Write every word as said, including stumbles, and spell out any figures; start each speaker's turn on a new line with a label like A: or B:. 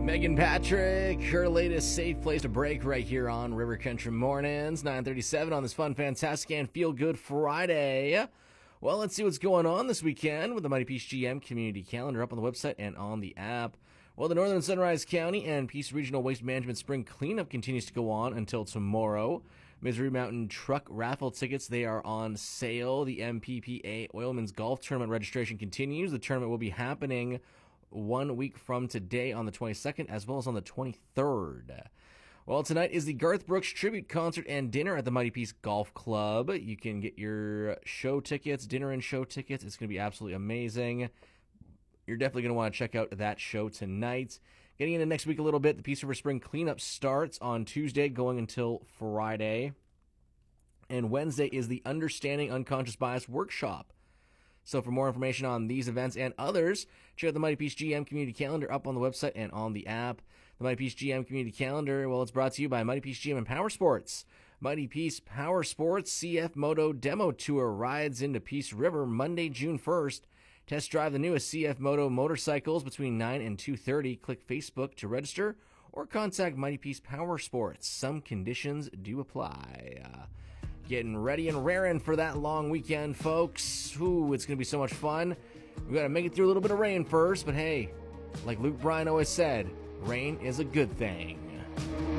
A: Megan Patrick, her latest safe place to break right here on River Country Mornings, nine thirty-seven on this fun, fantastic, and feel-good Friday. Well, let's see what's going on this weekend with the Mighty Peace G M community calendar up on the website and on the app. Well, the Northern Sunrise County and Peace Regional Waste Management Spring Cleanup continues to go on until tomorrow. Misery Mountain Truck Raffle tickets, they are on sale. The M P P A Oilman's Golf Tournament registration continues. The tournament will be happening one week from today on the twenty-second as well as on the twenty-third. Well, tonight is the Garth Brooks tribute concert and dinner at the Mighty Peace Golf Club. You can get your show tickets, dinner and show tickets. It's going to be absolutely amazing. You're definitely going to want to check out that show tonight. Getting into next week a little bit, the Peace River Spring Cleanup starts on Tuesday going until Friday. And Wednesday is the Understanding Unconscious Bias Workshop. So for more information on these events and others, check out the Mighty Peace G M Community Calendar up on the website and on the app. The Mighty Peace G M Community Calendar, well, it's brought to you by Mighty Peace G M and Power Sports. Mighty Peace Power Sports C F Moto Demo Tour rides into Peace River Monday, June first. Test drive the newest C F Moto motorcycles between nine and two thirty. Click Facebook to register or contact Mighty Peace Power Sports. Some conditions do apply. Uh, Getting ready and raring for that long weekend, folks. Ooh, it's going to be so much fun. We've got to make it through a little bit of rain first, but hey, like Luke Bryan always said, rain is a good thing.